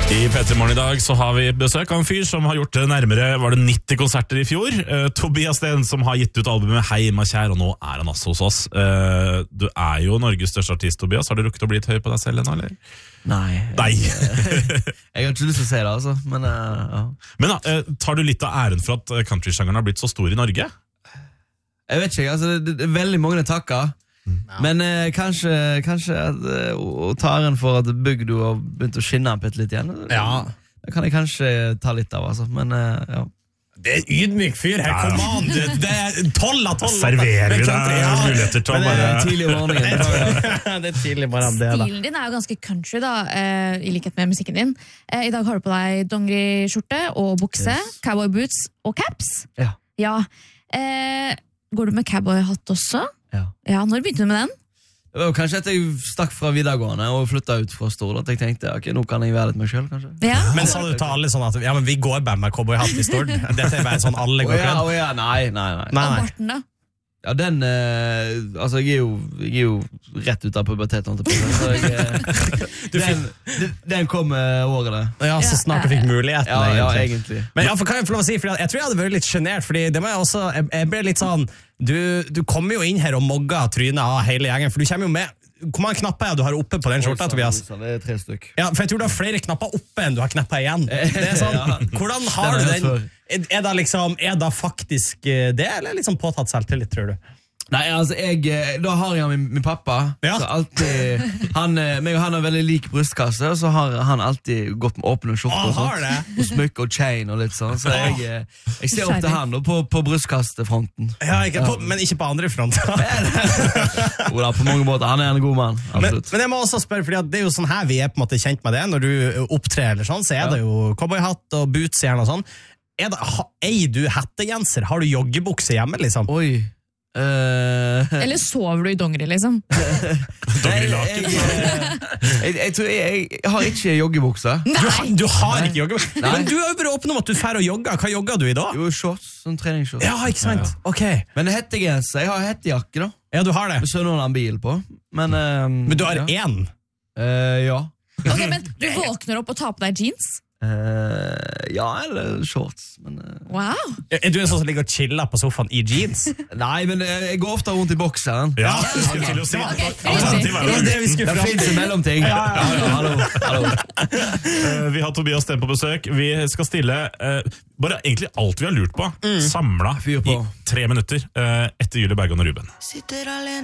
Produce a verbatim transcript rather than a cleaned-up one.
I P tre Morgen i dag så har vi besøk av en fyr som har gjort nærmere var det nitti konserter i fjor. Uh, Tobias Sten, som har gitt ut albumet Hei Makjær, og nå er han altså hos oss. Uh, du er jo Norges største artist, Tobias. Har du rukket å bli litt høy på deg selv ennå, eller? Nei. Nei. Jeg har ikke lyst til å si det, altså. Men, uh, ja. Men uh, tar du litt av æren for at countrysjangeren har blitt så stor i Norge? Jeg vet ikke, altså, det, det er veldig mange takker. Mm. Men eh, kanskje, kanskje at, eh, å ta æren for at bygd har begynt å skinne på et litt igjen. Ja. Det kan jeg kanskje ta litt av, altså. Men eh, ja. Det er ydmyk fyr her, kom an! Det, det er tolv av tolv. Serverer vi deg muligheter til å bare... Det er tidlig om morgenen. Det er tidlig bare om det, da. Stilen din er jo ganske country, da, eh, i likhet med musikken din. Eh, I dag har du på deg dongeri-skjorte og bukse, yes. Cowboy boots og caps. Ja. Ja. Eh, går du med cowboy-hatt også? Ja. Ja, når begynte du med den? Det var kanskje at jeg stakk fra videregående og flyttet ut fra Stord, at jeg tenkte, ok, nå kan jeg være litt meg selv, kanskje. Ja. Men sa du til alle sånn at, ja, men vi går bare med cowboyhatt i Stord? Dette er bare sånn alle går oh, ja, kledd? oh, ja, nei, nei, nei. nei, nei. Og barten da? Ja, den, eh, altså jeg er, jo, jeg er jo rett ut av puberteten, så jeg, eh, den, den kom eh, årene. Ja, så snart du fikk muligheten. Ja, egentlig. ja, egentlig. Men ja, for kan jeg få lov å si, for jeg tror jeg hadde vært litt genert, fordi det må jeg også, jeg, jeg ble litt sånn, du, du kommer jo inn her og mogger trynet av hele gjengen, for du kommer jo med. Hvor mange knapper er du har oppe på den skjorta, Tobias? Det er tre stykk. Ja, for jeg tror du har flere knapper oppe enn du har knapper igjen. Det er sånn, ja. Hvordan har du den? Er, er det liksom, er det faktisk det, eller liksom påtatt selvtillit, tror du? Nei, altså, jeg, da har jeg min, min pappa, ja. Så alltid, han, meg og han har veldig lik brystkasse, og så har han alltid gått med åpne skjorter, oh, og, sånt, og smykke og chain og litt sånn, så jeg, jeg ser opp til han da, på, på brystkastefronten. Ja, ikke, på, men ikke på andre fronter. Ola, på mange måter, han er en god mann, absolutt. Men, men jeg må også spørre, fordi det er jo sånn her vi er på en måte kjent med det, når du opptrer eller sånn, så er ja. Det jo cowboyhatt og boots gjerne og sånn. Er det, ha, eier du hettegenser? Har du joggebukse hjemme, liksom? Oi. Uh, Eller sover du i dongeri, liksom? Dongerilaken. jeg, jeg, jeg, jeg tror jeg, jeg har ikke joggebukse. Du har, du har ikke joggebukse? Men du har jo bare åpnet om at du fær og jogger. Hva jogger du i da? Jo, shorts, sånn treningsshorts. Ja, ikke sant? Ja, ja. Ok. Men hettegenser, jeg har hettejakke da. Ja, du har det. Så noen har en bil på. Men, um, men du har ja. en? Uh, ja. Ok, men du våkner opp og tar på deg jeans? Uh, ja, eller shorts men, uh... Wow. Er du en sånn som ligger og chiller på sofaen i jeans? Nei, men uh, jeg går ofte rundt i bokseren. Ja, det skulle til å si. Okay, Alternativet er jo det. Det finnes en mellomting. Ja, ja, ja, hallo, hallo. uh, Vi har Tobias Sten på besøk. Vi skal stille uh, bare egentlig alt vi har lurt på, mm. samlet i tre minutter uh, etter Julie Bergan og Ruben. Sitter alene